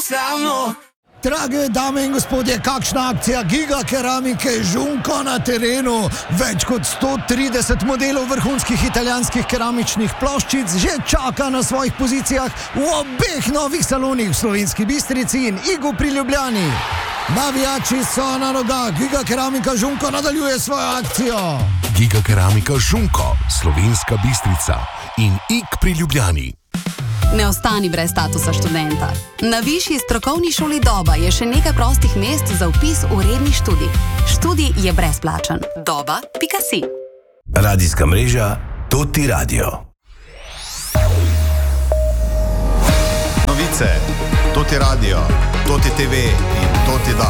Drage dame in gospodje, kakšna akcija Giga Keramike Žunko na terenu. Več kot 130 modelov vrhunskih italijanskih keramičnih ploščic že čaka na svojih pozicijah v obeh novih salonih v Slovenski Bistrici in Igu pri Ljubljani. Navijači so na nogah, Giga Keramika Žunko nadaljuje svojo akcijo. Giga Keramika Žunko, Slovenska Bistrica in Ig pri Ljubljani. Ne ostani brez statusa študenta. Na Višji strokovni šoli Doba je še nekaj prostih mest za vpis v redni študij. Študij je brezplačen. Doba.si. Radijska mreža Toti Radio. Novice, Toti Radio, Toti TV in Toti Da.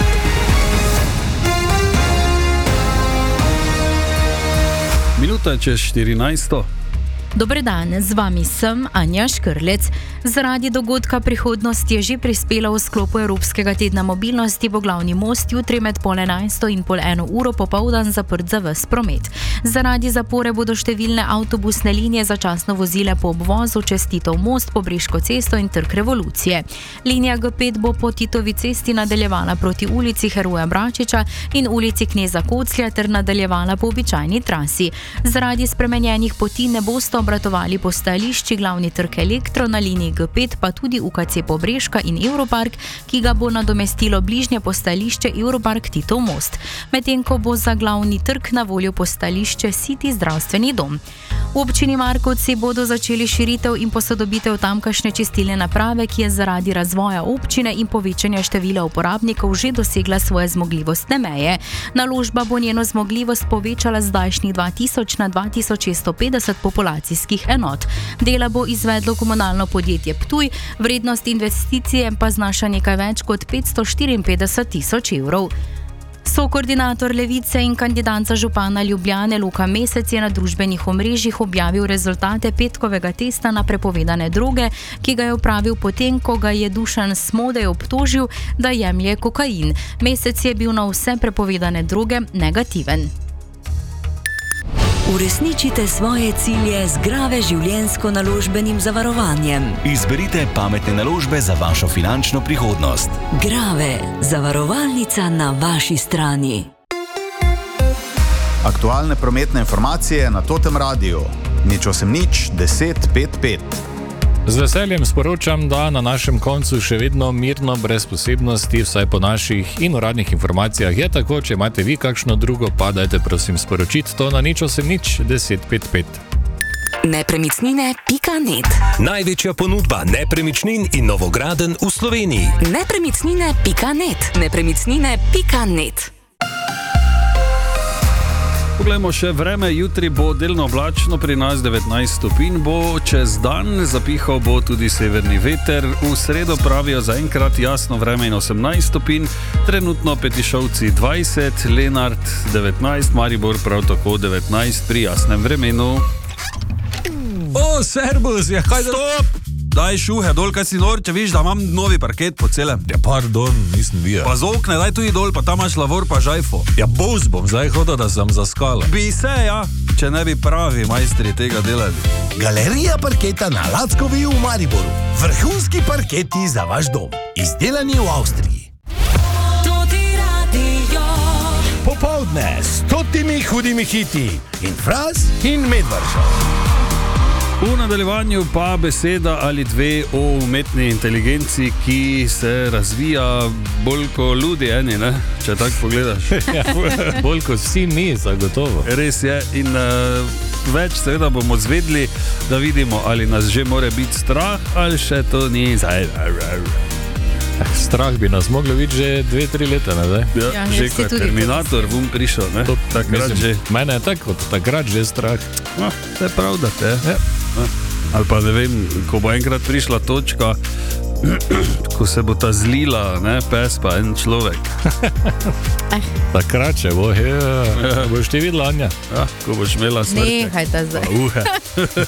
Minuta čez 14. Dober dan, z vami sem Anja Škrlec. Zaradi dogodka Prihodnost je že prispela v sklopu Evropskega tedna mobilnosti bo glavni most jutri med 10:30 in 1:30 popoldan zaprt za ves promet. Zaradi zapore bodo številne avtobusne linije začasno vozile po obvozu čez Titov most, Pobreško cesto in Trg Revolucije. Linija G5 bo po Titovi cesti nadaljevala proti ulici Heroja Bračiča in ulici Kneza Koclja ter nadaljevala po običajni trasi. Zaradi spremenjenih poti ne boste obratovali postajališči glavni Trg Elektro na liniji G5, pa tudi UKC Pobreška in Europark, ki ga bo nadomestilo bližnje postajališče Europark Titov most. Medtem ko bo za glavni trg na voljo postajališče City zdravstveni dom. V občini Markovci bodo začeli širitev in posodobitev tamkajšnje čistilne naprave, ki je zaradi razvoja občine in povečanja števila uporabnikov že dosegla svoje zmogljivostne meje. Naložba bo njeno zmogljivost povečala z zdajšnjih 2000 na 2650 populacijskih enot. Dela bo izvedlo komunalno podjetje Ptuj, vrednost investicije pa znaša nekaj več kot 554 000 evrov. Sokoordinator Levice in kandidat za župana Ljubljane Luka Mesec je na družbenih omrežjih objavil rezultate petkovega testa na prepovedane droge, ki ga je opravil potem, ko ga je Dušan Smodej obtožil, da jemlje kokain. Mesec je bil na vse prepovedane droge negativen. Uresničite svoje cilje z Grave življenjsko-naložbenim zavarovanjem. Izberite pametne naložbe za vašo finančno prihodnost. Grave, zavarovalnica na vaši strani. Aktualne prometne informacije na Totem Radiu. 080 10 55. Z veseljem sporočam, da na našem koncu še vedno mirno, brez posebnosti, vsaj po naših in uradnih informacijah je tako. Če imate vi kakšno drugo, pa dajte prosim sporočiti to na 080 10 55. Nepremičnine.net. Največja ponudba nepremičnin in novogradenj v Sloveniji. Nepremičnine.net. Nepremičnine.net. Poglejmo še vreme, jutri bo delno oblačno, pri nas 19 stopinj bo, čez dan zapihal bo tudi severni veter, v sredo pravijo zaenkrat jasno vreme in 18 stopinj, trenutno Petišovci 20, Lenart 19, Maribor prav tako 19 pri jasnem vremenu. O, servus, ja, kaj da... Stop! Daj šuhe dol, kaj si nor, če viš, da imam novi parket po celem. Ja, pardon, nisem bil. Pa z okne, daj tudi dol, pa tam imaš lavor pa žajfo. Ja, bos bom zdaj hodil, da sem zaskala. Bi se, ja, če ne bi pravi majstri tega delali. Galerija parketa na Lackovi v Mariboru. Vrhunski parketi za vaš dom. Izdelani v Avstriji. Popoldne s 100 hudimi hiti in Fras in Medvrža. V nadaljevanju pa beseda ali dve o umetni inteligenci, ki se razvija bolj kot ljudi eni, ne? Če tako pogledaš. Bolj kot vsi mi, zagotovo. Res je in več seveda bomo zvedli, da vidimo, ali nas že more biti strah, ali še to ni. Strah bi nas moglo biti že 2-3 leta, ne? Ja, že ko je Terminator vum prišel, ne? Takrat že. Mene je tako, takrat že strah. To je prav, da te. Ja. Ali pa ne vem, ko bo enkrat prišla točka, ko se bo ta zlila, ne, pes pa en človek. Takrat če bo, boš ti videla, Anja. Ja, ko boš imela smrte. Nehaj ta zdaj.